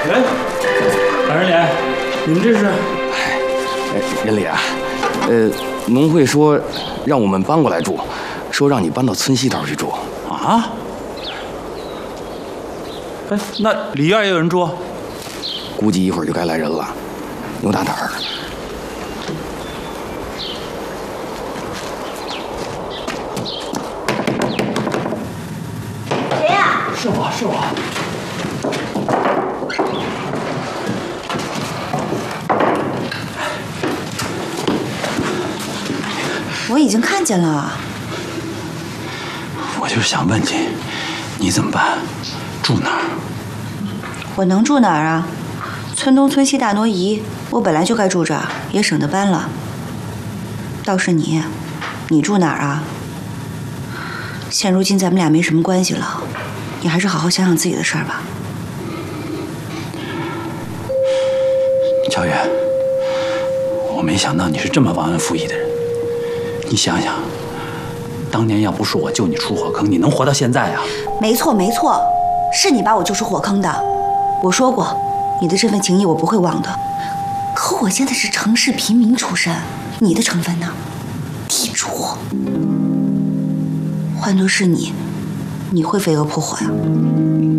哎，老人脸，你们这是？ 人脸啊，农会说让我们搬过来住，说让你搬到村西头去住。 啊？哎，那里院也有人住？ 估计一会儿就该来人了，牛大胆儿。 谁呀？ 是我，是我。 我已经看见了。 我就是想问你，你怎么办？住哪儿？ 我能住哪儿啊？村东村西大挪移，我本来就该住这儿，也省得搬了。倒是你住哪儿啊？现如今咱们俩没什么关系了，你还是好好想想自己的事儿吧。 乔远，我没想到你是这么忘恩负义的人。你想想，当年要不是我救你出火坑，你能活到现在啊？ 没错没错，是你把我救出火坑的。我说过，你的这份情谊我不会忘的。可我现在是城市平民出身，你的成分呢？地主。换作是你会飞蛾扑火呀？